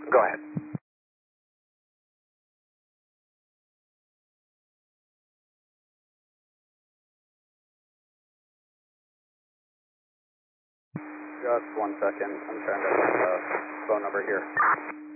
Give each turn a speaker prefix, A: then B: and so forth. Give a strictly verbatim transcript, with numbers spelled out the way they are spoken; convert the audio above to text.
A: Go ahead. Just one second. I'm trying to find the phone number here.